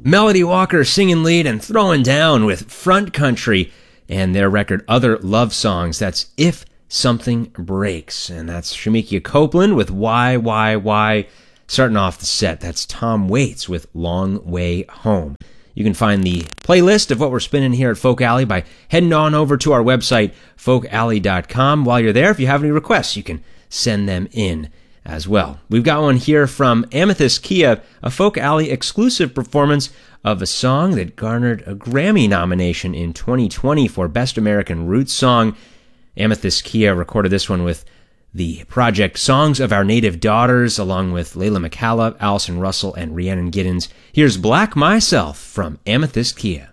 Melody Walker singing lead and throwing down with Front Country and their record Other Love Songs. That's If Something Breaks. And that's Shemekia Copeland with Why. Starting off the set, that's Tom Waits with Long Way Home. You can find the playlist of what we're spinning here at Folk Alley by heading on over to our website, folkalley.com. While you're there, if you have any requests, you can send them in as well. We've got one here from Amethyst Kia, a Folk Alley exclusive performance of a song that garnered a Grammy nomination in 2020 for Best American Roots Song. Amethyst Kia recorded this one with the project Songs of Our Native Daughters, along with Layla McCalla, Allison Russell, and Rhiannon Giddens. Here's Black Myself from Amethyst Kia.